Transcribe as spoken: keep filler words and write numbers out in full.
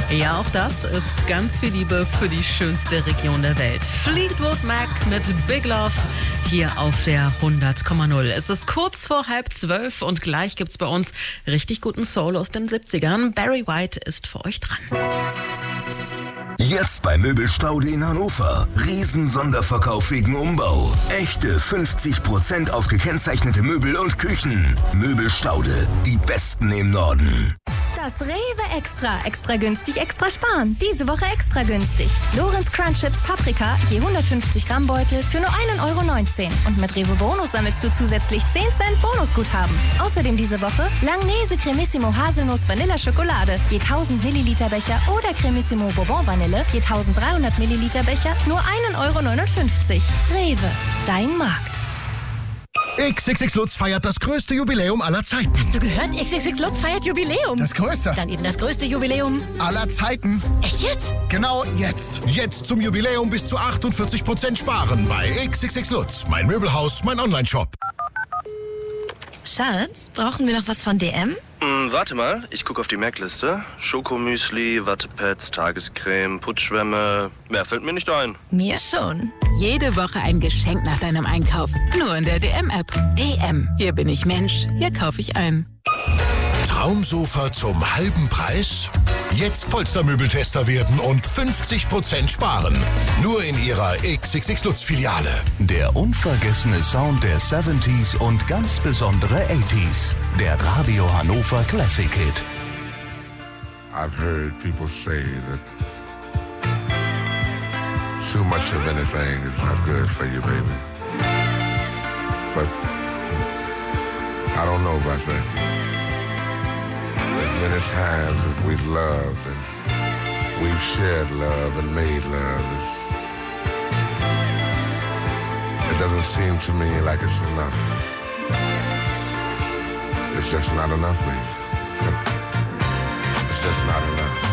Ja, auch das ist ganz viel Liebe für die schönste Region der Welt. Fleetwood Mac mit Big Love hier auf der hundert Komma null. Es ist kurz vor halb zwölf und gleich gibt's bei uns richtig guten Soul aus den siebzigern. Barry White ist für euch dran. Jetzt bei Möbelstaude in Hannover. Riesen-Sonderverkauf wegen Umbau. Echte fünfzig Prozent auf gekennzeichnete Möbel und Küchen. Möbelstaude, die besten im Norden. Das Rewe Extra. Extra günstig, extra sparen. Diese Woche extra günstig. Lorenz Crunch Chips Paprika, je hundertfünfzig Gramm Beutel für nur ein Euro neunzehn. Und mit Rewe Bonus sammelst du zusätzlich zehn Cent Bonusguthaben. Außerdem diese Woche Langnese Cremissimo Haselnuss Vanilla Schokolade, je tausend Milliliter Becher oder Cremissimo Bourbon Vanille, je dreizehnhundert Milliliter Becher, nur ein Euro neunundfünfzig. Rewe, dein Markt. X X X Lutz feiert das größte Jubiläum aller Zeiten. Hast du gehört? X X X Lutz feiert Jubiläum. Das größte? Dann eben das größte Jubiläum aller Zeiten. Echt jetzt? Genau jetzt. Jetzt zum Jubiläum bis zu achtundvierzig Prozent sparen bei X X X Lutz. Mein Möbelhaus, mein Onlineshop. Schatz, brauchen wir noch was von D M? Hm, warte mal, ich gucke auf die Merkliste. Schokomüsli, Wattepads, Tagescreme, Putzschwämme. Mehr fällt mir nicht ein. Mir schon. Jede Woche ein Geschenk nach deinem Einkauf. Nur in der D M-App. D M. Hier bin ich Mensch. Hier kaufe ich ein. Traumsofa zum halben Preis? Jetzt Polstermöbeltester werden und fünfzig Prozent sparen. Nur in ihrer X X X Lutz Filiale. Der unvergessene Sound der siebziger und ganz besondere achtziger. Der Radio Hannover Classic Hit. I've heard people say that too much of anything is not good for you, baby. But I don't know about that. As many times as we've loved and we've shared love and made love, it's, it doesn't seem to me like it's enough. It's just not enough, baby. It's just not enough.